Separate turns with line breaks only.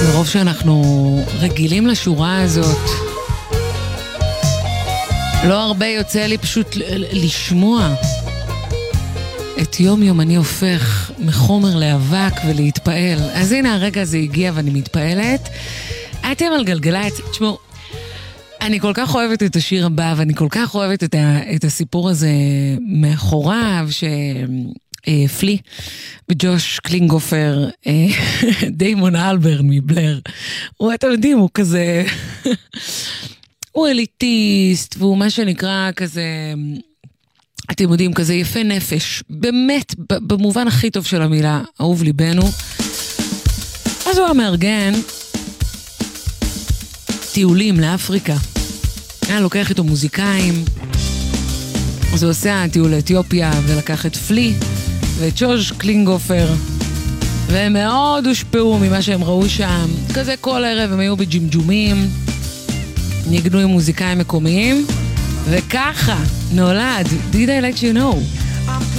מרוב שאנחנו רגילים לשורה הזאת, לא הרבה יוצא לי פשוט לשמוע את יום יום אני הופך מחומר לאבק ולהתפעל. אז הנה הרגע הזה הגיע ואני מתפעלת. אתם על גלגלת, תשמעו, אני כל כך אוהבת את השיר הבא, ואני כל כך אוהבת את הסיפור הזה מאחוריו, שפלי וג'וש קלינגופר, דיימון אלברן מבלר, אתם יודעים, הוא כזה, הוא אליטיסט, והוא מה שנקרא כזה, אתם יודעים, כזה יפה נפש, באמת, במובן הכי טוב של המילה, אהוב ליבנו. אז הוא המארגן טיולים לאפריקה. היה לוקח איתו מוזיקאים, אז הוא עושה טיול לאתיופיה, ולקח את פלי ואת ג'וש קלינגופר, והם מאוד הושפעו ממה שהם ראו שם. כזה כל ערב הם היו בג'ימג'ומים, ניגנו עם מוזיקאים מקומיים, וככה נולד Did I Let You Know.